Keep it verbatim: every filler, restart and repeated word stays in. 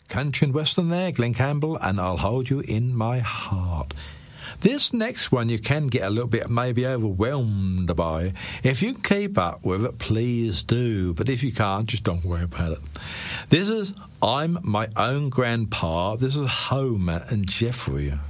country and western there, Glenn Campbell, and I'll Hold You in My Heart. This next one you can get a little bit maybe overwhelmed by. If you can keep up with it, please do. But if you can't, just don't worry about it. This is I'm My Own Grandpa. This is Homer and Jeffrey.